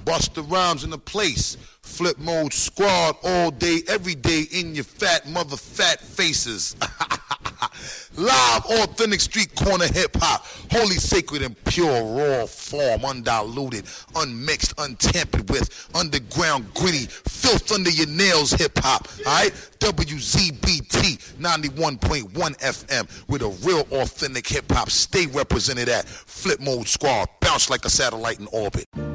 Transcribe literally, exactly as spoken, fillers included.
Busta Rhymes in the place. Flip Mode Squad all day, every day in your fat mother fat faces. Live, authentic street corner hip hop. Holy, sacred, and pure, raw form. Undiluted, unmixed, untampered with. Underground, gritty, filth under your nails hip hop. Alright? W Z B T ninety-one point one F M with a real authentic hip hop. Stay represented at Flip Mode Squad. Bounce like a satellite in orbit.